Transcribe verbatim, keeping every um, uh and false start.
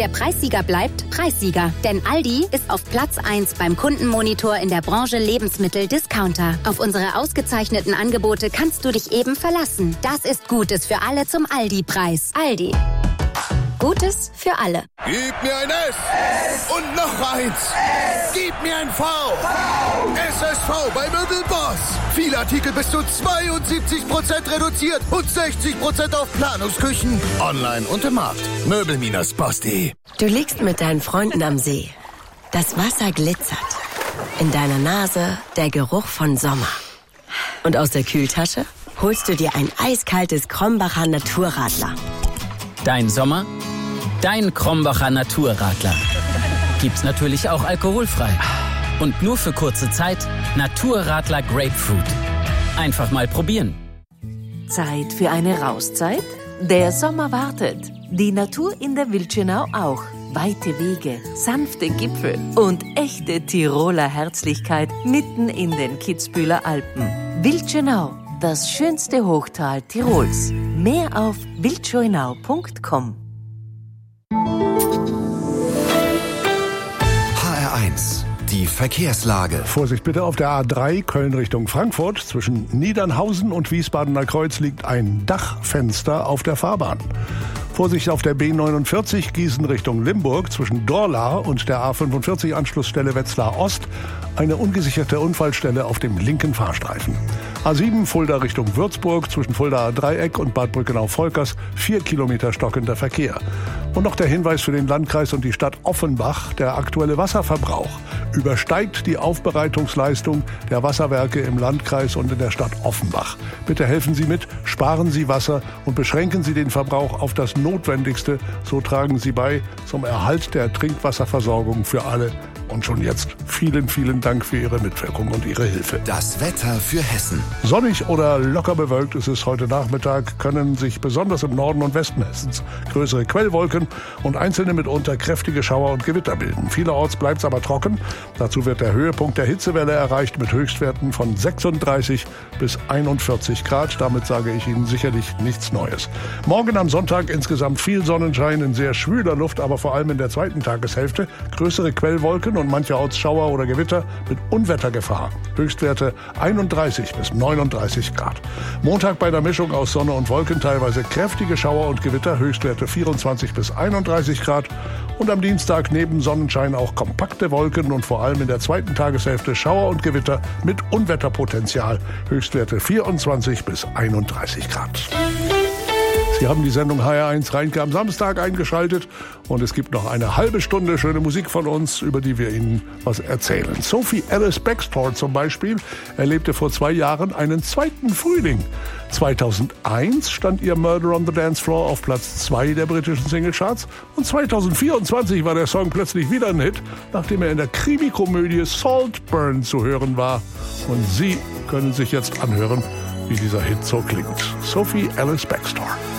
Der Preissieger bleibt Preissieger. Denn Aldi ist auf Platz eins beim Kundenmonitor in der Branche Lebensmittel-Discounter. Auf unsere ausgezeichneten Angebote kannst du dich eben verlassen. Das ist Gutes für alle zum Aldi-Preis. Aldi. Gutes für alle. Gib mir ein S und noch eins. Gib mir ein V. S S V bei Möbelboss. Viele Artikel bis zu zweiundsiebzig Prozent reduziert und sechzig Prozent auf Planungsküchen. Online und im Markt. Möbel Boss punkt de. Du liegst mit deinen Freunden am See. Das Wasser glitzert. In deiner Nase der Geruch von Sommer. Und aus der Kühltasche holst du dir ein eiskaltes Krombacher Naturradler. Dein Sommer, dein Krombacher Naturradler. Gibt's natürlich auch alkoholfrei. Und nur für kurze Zeit Naturradler Grapefruit. Einfach mal probieren. Zeit für eine Rauszeit? Der Sommer wartet. Die Natur in der Wildschönau auch. Weite Wege, sanfte Gipfel und echte Tiroler Herzlichkeit mitten in den Kitzbüheler Alpen. Wildschönau, das schönste Hochtal Tirols. Mehr auf wildschönau punkt com. H R eins, die Verkehrslage. Vorsicht bitte auf der A drei Köln Richtung Frankfurt. Zwischen Niedernhausen und Wiesbadener Kreuz liegt ein Dachfenster auf der Fahrbahn. Vorsicht auf der B neunundvierzig Gießen Richtung Limburg zwischen Dorla und der A fünfundvierzig Anschlussstelle Wetzlar Ost. Eine ungesicherte Unfallstelle auf dem linken Fahrstreifen. A sieben Fulda Richtung Würzburg zwischen Fuldaer Dreieck und Bad Brückenau-Volkers. Vier Kilometer stockender Verkehr. Und noch der Hinweis für den Landkreis und die Stadt Offenbach. Der aktuelle Wasserverbrauch übersteigt die Aufbereitungsleistung der Wasserwerke im Landkreis und in der Stadt Offenbach. Bitte helfen Sie mit, sparen Sie Wasser und beschränken Sie den Verbrauch auf das Notwendigste. So tragen Sie bei zum Erhalt der Trinkwasserversorgung für alle. Und schon jetzt vielen, vielen Dank für Ihre Mitwirkung und Ihre Hilfe. Das Wetter für Hessen. Sonnig oder locker bewölkt ist es heute Nachmittag, können sich besonders im Norden und Westen Hessens größere Quellwolken und einzelne mitunter kräftige Schauer und Gewitter bilden. Vielerorts bleibt es aber trocken. Dazu wird der Höhepunkt der Hitzewelle erreicht mit Höchstwerten von sechsunddreißig bis einundvierzig Grad. Damit sage ich Ihnen sicherlich nichts Neues. Morgen am Sonntag insgesamt viel Sonnenschein in sehr schwüler Luft, aber vor allem in der zweiten Tageshälfte größere Quellwolken und mancherorts Schauer oder Gewitter mit Unwettergefahr. Höchstwerte einunddreißig bis neununddreißig Grad. Montag bei der Mischung aus Sonne und Wolken teilweise kräftige Schauer und Gewitter, Höchstwerte vierundzwanzig bis einunddreißig Grad. Und am Dienstag neben Sonnenschein auch kompakte Wolken und vor allem in der zweiten Tageshälfte Schauer und Gewitter mit Unwetterpotenzial, Höchstwerte vierundzwanzig bis einunddreißig Grad. Sie haben die Sendung H R eins Rheinke am Samstag eingeschaltet und es gibt noch eine halbe Stunde schöne Musik von uns, über die wir Ihnen was erzählen. Sophie Ellis Bextor zum Beispiel erlebte vor zwei Jahren einen zweiten Frühling. zweitausendeins stand ihr Murder on the Dance Floor auf Platz zwei der britischen Singlecharts und zweitausendvierundzwanzig war der Song plötzlich wieder ein Hit, nachdem er in der Krimikomödie Saltburn zu hören war. Und Sie können sich jetzt anhören, wie dieser Hit so klingt. Sophie Ellis Bextor.